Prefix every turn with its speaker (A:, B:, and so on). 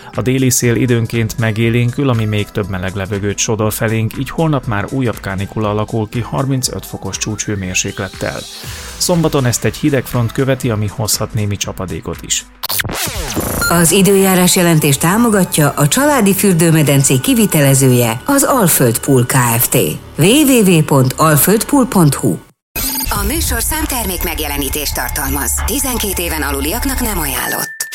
A: A déli szél időnként megélénkül, ami még több meleg levegőt sodor felénk, így holnap már újabb kánikula alakul ki 35 fokos csúcshőmérséklettel. Szombaton ezt egy hideg front követi, ami hozhat némi csapadékot is.
B: Az időjárás jelentés támogatja a családi fürdőmedencék kivitelezője, az Alföld Pool Kft. www.alföldpool.hu.
C: A műsorszám termék megjelenítést tartalmaz. 12 éven aluliaknak nem ajánlott.